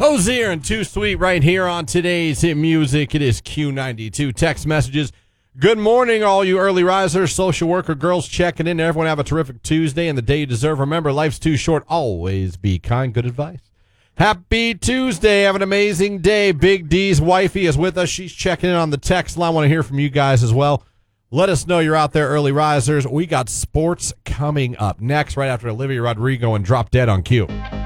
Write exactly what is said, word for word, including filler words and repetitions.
Hosier and Too Sweet right here on today's hit music. It is Q ninety-two. Text messages. Good morning, all you early risers, social worker girls checking in. Everyone have a terrific Tuesday and the day you deserve. Remember, life's too short. Always be kind. Good advice. Happy Tuesday. Have an amazing day. Big D's wifey is with us. She's checking in on the text line. I want to hear from you guys as well. Let us know you're out there, early risers. We got sports coming up next, right after Olivia Rodrigo and Drop Dead on Q.